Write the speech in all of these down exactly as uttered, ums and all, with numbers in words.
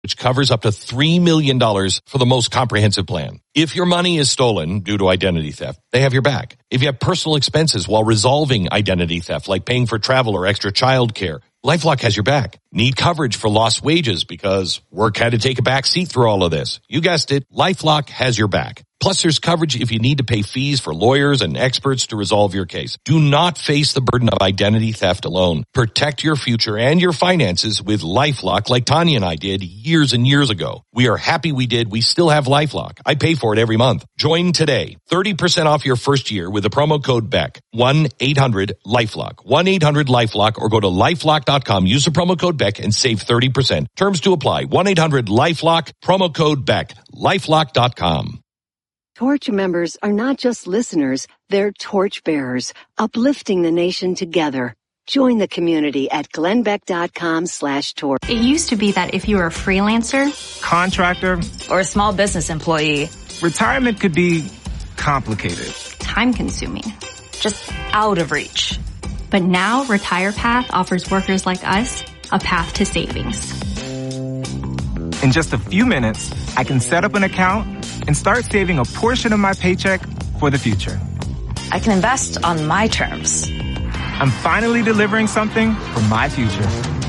which covers up to three million dollars for the most comprehensive plan. If your money is stolen due to identity theft, they have your back. If you have personal expenses while resolving identity theft, like paying for travel or extra child care, LifeLock has your back. Need coverage for lost wages because work had to take a back seat through all of this. You guessed it, LifeLock has your back. Plus, there's coverage if you need to pay fees for lawyers and experts to resolve your case. Do not face the burden of identity theft alone. Protect your future and your finances with LifeLock like Tanya and I did years and years ago. We are happy we did. We still have LifeLock. I pay for it every month. Join today. thirty percent off your first year with the promo code Beck. one eight hundred LifeLock. one eight hundred LifeLock or go to lifelock dot com. Use the promo code Beck and save thirty percent. Terms to apply. one eight hundred LifeLock. Promo code Beck. lifelock dot com. Torch members are not just listeners, they're torch bearers, uplifting the nation together. Join the community at glennbeck.com slash torch. It used to be that if you were a freelancer, contractor, or a small business employee, retirement could be complicated, time-consuming, just out of reach. But now RetirePath offers workers like us a path to savings. In just a few minutes, I can set up an account and start saving a portion of my paycheck for the future. I can invest on my terms. I'm finally delivering something for my future.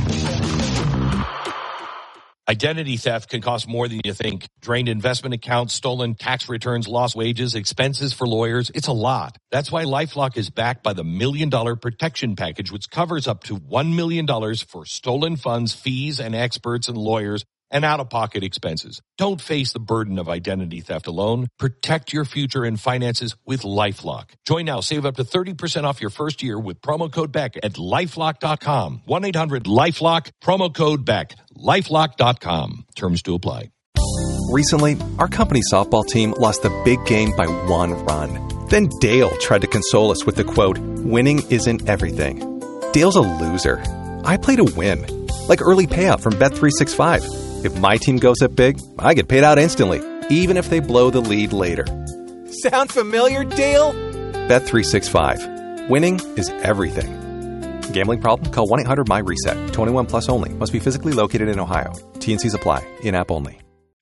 Identity theft can cost more than you think. Drained investment accounts, stolen tax returns, lost wages, expenses for lawyers. It's a lot. That's why LifeLock is backed by the Million Dollar Protection Package, which covers up to one million dollars for stolen funds, fees, and experts and lawyers, and out-of-pocket expenses. Don't face the burden of identity theft alone. Protect your future and finances with LifeLock. Join now. Save up to thirty percent off your first year with promo code Beck at lifelock dot com. one eight hundred LifeLock, promo code Beck. lifelock dot com. Terms to apply. Recently, our company softball team lost a big game by one run. Then Dale tried to console us with the quote, "Winning isn't everything." Dale's a loser. I play to win. Like early payout from Bet three sixty-five. If my team goes up big, I get paid out instantly, even if they blow the lead later. Sound familiar, Dale? Bet three sixty-five. Winning is everything. Gambling problem? Call one eight hundred M Y reset. twenty-one plus only. Must be physically located in Ohio. T and Cs apply. In-app only.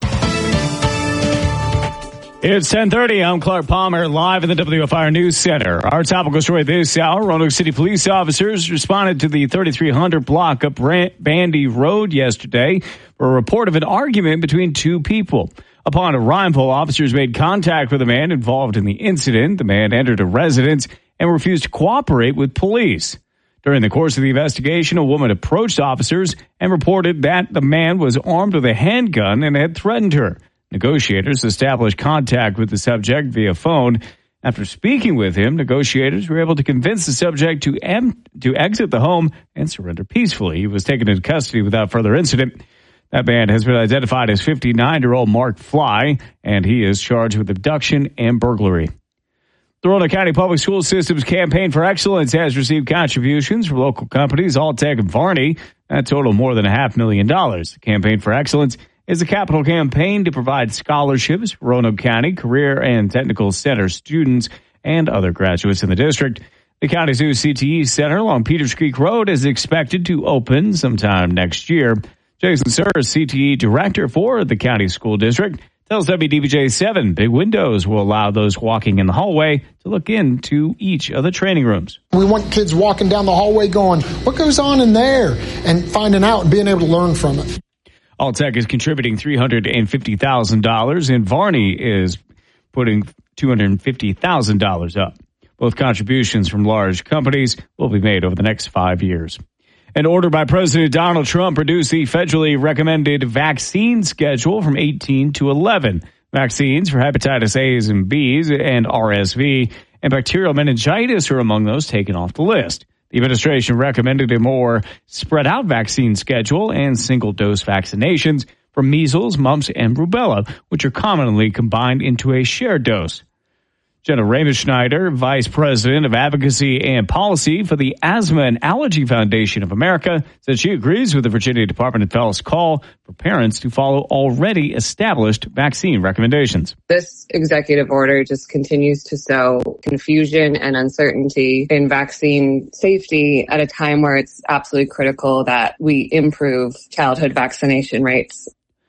It's ten thirty. I'm Clark Palmer, live in the W F I R News Center. Our topical story this hour: Roanoke City police officers responded to the thirty-three hundred block up Bandy Road yesterday for a report of an argument between two people. Upon arrival, officers made contact with a man involved in the incident. The man entered a residence and refused to cooperate with police. During the course of the investigation, a woman approached officers and reported that the man was armed with a handgun and had threatened her. Negotiators established contact with the subject via phone. After speaking with him, negotiators were able to convince the subject to em- to exit the home and surrender peacefully. He was taken into custody without further incident. That man has been identified as fifty-nine-year-old Mark Fly, and he is charged with abduction and burglary. The Roanoke County Public School System's Campaign for Excellence has received contributions from local companies, Alltech and Varney, that total more than a half million dollars. The Campaign for Excellence is a capital campaign to provide scholarships for Roanoke County Career and Technical Center students and other graduates in the district. The county's new C T E Center along Peters Creek Road is expected to open sometime next year. Jason Sir, C T E Director for the county school district, tells W D B J seven big windows will allow those walking in the hallway to look into each of the training rooms. We want kids walking down the hallway going, what goes on in there? And finding out and being able to learn from it. Alltech is contributing three hundred fifty thousand dollars, and Varney is putting two hundred fifty thousand dollars up. Both contributions from large companies will be made over the next five years. An order by President Donald Trump reduced the federally recommended vaccine schedule from eighteen to eleven. Vaccines for hepatitis A's and B's and R S V and bacterial meningitis are among those taken off the list. The administration recommended a more spread out vaccine schedule and single dose vaccinations for measles, mumps, and rubella, which are commonly combined into a shared dose. Jenna Ramenschneider, Vice President of Advocacy and Policy for the Asthma and Allergy Foundation of America, said she agrees with the Virginia Department of Health's call for parents to follow already established vaccine recommendations. This executive order just continues to sow confusion and uncertainty in vaccine safety at a time where it's absolutely critical that we improve childhood vaccination rates.